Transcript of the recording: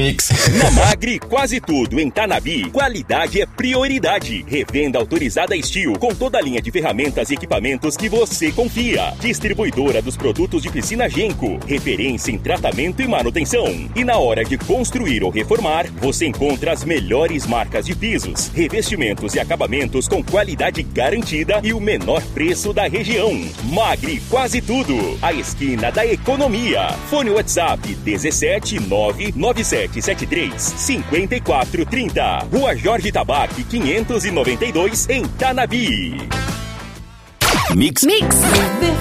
Mix. Na Magri, quase tudo em Tanabi. Qualidade é prioridade. Revenda autorizada Steel, com toda a linha de ferramentas e equipamentos que você confia. Distribuidora dos produtos de piscina Genco. Referência em tratamento e manutenção. E na hora de construir ou reformar, você encontra as melhores marcas de pisos, revestimentos e acabamentos com qualidade garantida e o menor preço da região. Magri, quase tudo. A esquina da economia. Fone WhatsApp 17 99773 5430. Rua Jorge Tabaque 592 em Tanabi. Mix.